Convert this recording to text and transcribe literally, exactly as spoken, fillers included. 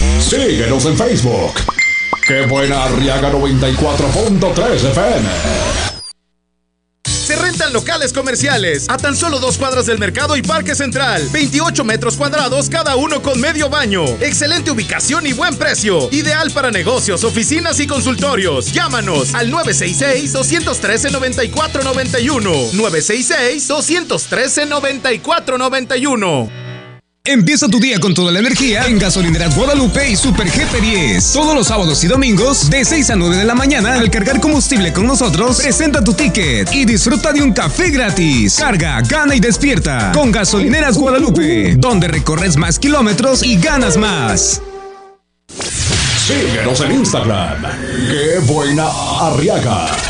Síguenos en Facebook. ¡Qué buena Arriaga noventa y cuatro punto tres F M! Se rentan locales comerciales a tan solo dos cuadras del Mercado y Parque Central. veintiocho metros cuadrados cada uno con medio baño. Excelente ubicación y buen precio. Ideal para negocios, oficinas y consultorios. Llámanos al nueve seis seis, dos uno tres, nueve cuatro nueve uno. nueve seis seis, dos uno tres, nueve cuatro nueve uno. Empieza tu día con toda la energía en Gasolineras Guadalupe y Super G P diez. Todos los sábados y domingos, de seis a nueve de la mañana, al cargar combustible con nosotros, presenta tu ticket y disfruta de un café gratis. Carga, gana y despierta con Gasolineras Guadalupe, donde recorres más kilómetros y ganas más. Síguenos en Instagram. ¡Qué buena Arriaga!